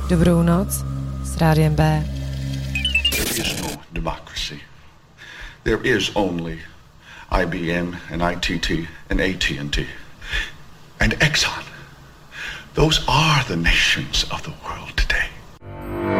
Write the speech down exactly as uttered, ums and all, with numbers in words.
Dobrou noc s Rádiem B. There is no democracy. There is only I B M and I T T and A T and T and Exxon. Those are the nations of the world.